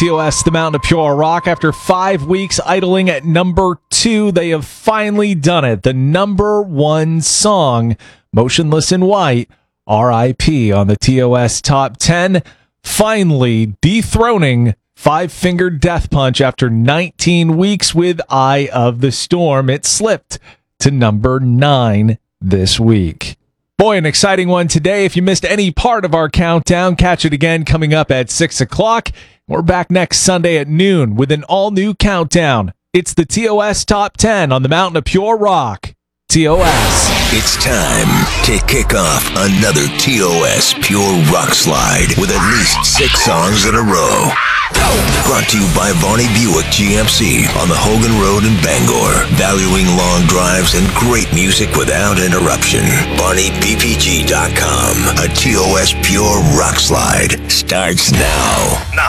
TOS, The Mountain of Pure Rock. After 5 weeks idling at number 2, they have finally done it. The number 1 song, Motionless in White, R.I.P. on the TOS Top 10, finally dethroning Five Finger Death Punch after 19 weeks with Eye of the Storm. It slipped to number 9 this week. Boy, an exciting one today. If you missed any part of our countdown, catch it again coming up at 6 o'clock. We're back next Sunday at noon with an all-new countdown. It's the TOS Top 10 on the Mountain of Pure Rock. TOS. It's time to kick off another TOS Pure Rock Slide with at least 6 songs in a row. Brought to you by Varney Buick GMC on the Hogan Road in Bangor. Valuing long drives and great music without interruption. VarneyBPG.com. A TOS Pure Rock Slide starts now.